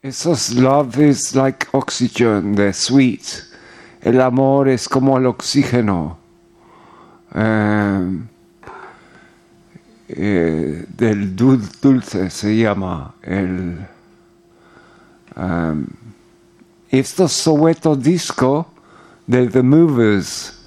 Esos love is like oxygen, de Sweet. El amor es como el oxígeno. Del dulce se llama. Esto es Soweto Disco de The Movers.